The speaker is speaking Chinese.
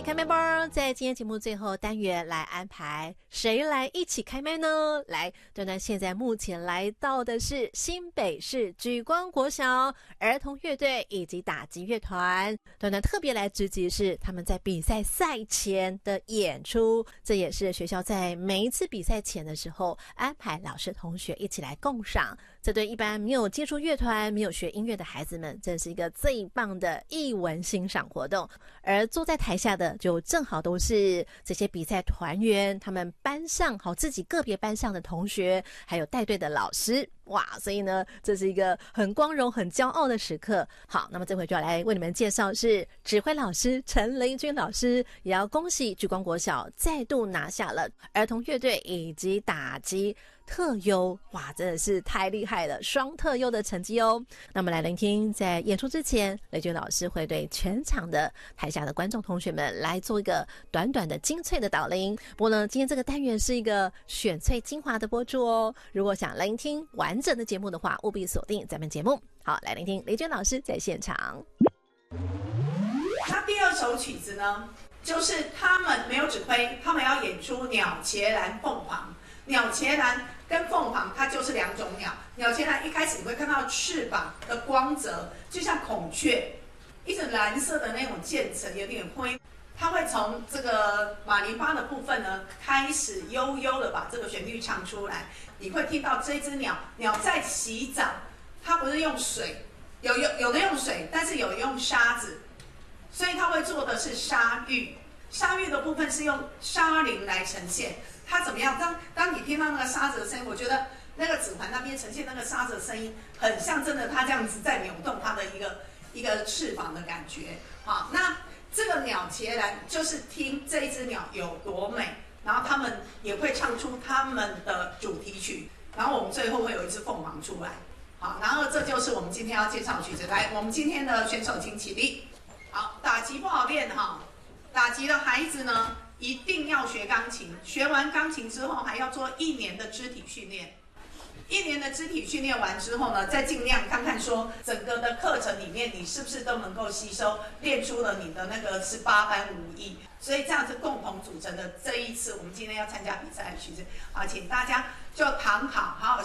开麦吧！在今天节目最后单元来安排谁来一起开麦呢？来，端端现在目前来到的是新北市莒光国小儿童乐队以及打击乐团。端端特别来直击是他们在比赛赛前的演出，这也是学校在每一次比赛前的时候安排老师同学一起来共赏。这对一般没有接触乐团、没有学音乐的孩子们，真是一个最棒的艺文欣赏活动。而坐在台下的就正好都是这些比赛团员，他们班上自己个别班上的同学，还有带队的老师。哇，所以呢，这是一个很光荣、很骄傲的时刻。好，那么这回就要来为你们介绍是指挥老师陈雷君老师，也要恭喜莒光国小再度拿下了儿童乐队以及打击特优。哇，真的是太厉害了，双特优的成绩哦。那么来聆听，在演出之前，雷君老师会对全场的台下的观众同学们来做一个短短的精粹的导聆。不过呢，今天这个单元是一个选粹精华的播出哦。如果想聆听完整的节目的话，务必锁定咱们节目。好，来聆听雷娟老师在现场。 那第二首曲子呢，就是他们没有指挥，他们要演出鸟茄蓝凤凰。鸟茄蓝跟凤凰它就是两种鸟。鸟茄蓝一开始你会看到翅膀的光泽，就像孔雀，一直蓝色的那种渐层，有点灰。它会从这个马林巴的部分呢，开始悠悠的把这个旋律唱出来。你会听到这只鸟在洗澡，它不是用水，有的用水，但是有的用沙子，所以它会做的是沙浴。沙浴的部分是用沙铃来呈现。它怎么样？当你听到那个沙子的声音，我觉得那个指环那边呈现那个沙子的声音，很像真的它这样子在扭动它的一个翅膀的感觉。好，那这个鸟茄蓝就是听这一只鸟有多美，然后他们也会唱出他们的主题曲，然后我们最后会有一只凤凰出来。好，然后这就是我们今天要介绍的曲子。来，我们今天的选手请起立。好，打击不好练哈，打击的孩子呢一定要学钢琴，学完钢琴之后还要做1年的肢体训练。1年的肢体训练完之后呢，再尽量看看说整个的课程里面你是不是都能够吸收，练出了你的那个18般武艺。所以这样子共同组成的这一次我们今天要参加比赛的曲子，请大家就躺好，好好